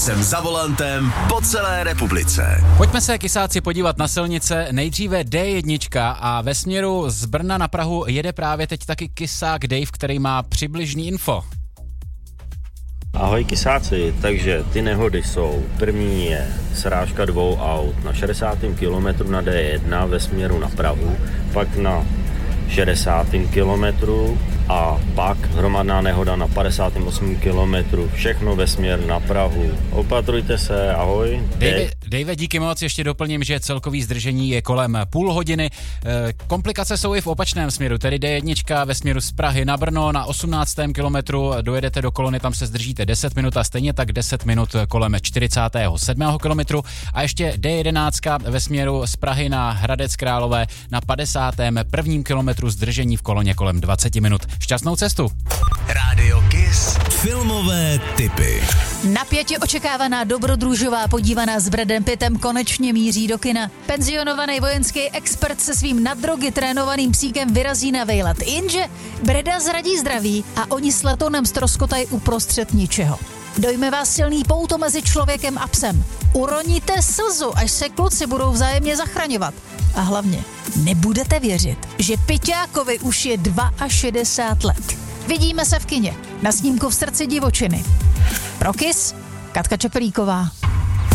jsem za volantem po celé republice. Pojďme se, kysáci, podívat na silnice. Nejdříve D1 a ve směru z Brna na Prahu jede právě teď taky kysák Dave, který má přibližný info. Ahoj kysáci, takže ty nehody jsou. První je srážka 2 aut na 60. kilometru na D1 ve směru na Prahu, pak na 60. kilometru a pak hromadná nehoda na 58. kilometru, všechno ve směr na Prahu. Opatrujte se, ahoj. Dave, díky moc, ještě doplním, že celkový zdržení je kolem půl hodiny. Komplikace jsou i v opačném směru, tedy D1 ve směru z Prahy na Brno na 18. kilometru, dojedete do kolony, tam se zdržíte 10 minut a stejně tak 10 minut kolem 47. kilometru a ještě D11 ve směru z Prahy na Hradec Králové na 51. kilometru zdržení v koloně kolem 20 minut. Šťastnou cestu. Rádio Kiss. Filmové tipy. Napětě očekávaná dobrodružová podívaná s Bradem Pittem konečně míří do kina. Penzionovaný vojenský expert se svým na drogy trénovaným psíkem vyrazí na vejlet. Jenže Brada zradí zdraví a oni s letonem ztroskotají uprostřed ničeho. Dojme vás silný pouto mezi člověkem a psem. Uroníte slzu, až se kluci budou vzájemně zachraňovat. A hlavně nebudete věřit, že Piťákovi už je 62 let. Vidíme se v kině, na snímku V srdci divočiny. Pro Kiss, Katka Čepelíková.